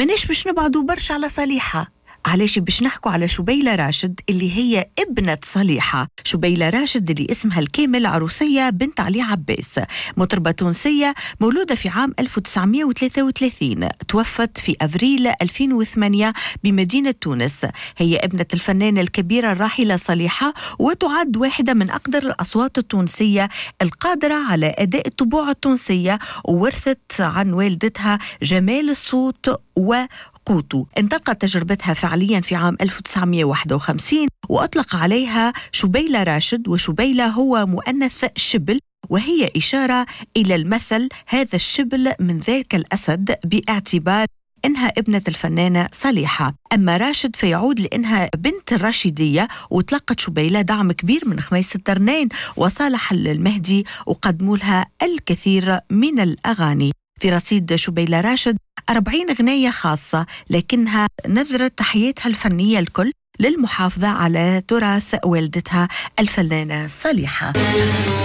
مناش باش نبعدوا برشا على صليحة. علاش باش نحكوا على شبيلة راشد اللي هي ابنة صليحة. شبيلة راشد اللي اسمها الكامل عروسية بنت علي عباس، مطربة تونسية مولودة في عام 1933، توفت في أفريل 2008 بمدينة تونس. هي ابنة الفنانة الكبيرة الراحلة صليحة، وتعد واحدة من أقدر الأصوات التونسية القادرة على أداء الطبوع التونسية، وورثت عن والدتها جمال الصوت وقوته. انطلقت تجربتها فعليا في عام 1951 وأطلق عليها شبيلة راشد، وشبيلة هو مؤنث شبل، وهي إشارة إلى المثل هذا الشبل من ذاك الأسد، باعتبار إنها ابنة الفنانة صليحة. أما راشد فيعود لإنها بنت الراشدية، وتلقت شبيلة دعم كبير من خميس الترنين وصالح المهدي، وقدموا لها الكثير من الأغاني. في رصيد شبيلة راشد 40 أغنية خاصة، لكنها نذرت تحياتها الفنية الكل للمحافظة على تراث والدتها الفنانة صليحة.